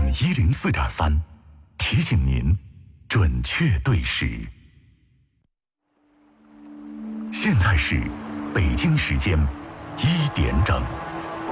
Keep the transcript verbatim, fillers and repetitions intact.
一零四点三，提醒您准确对时。现在是北京时间一点整。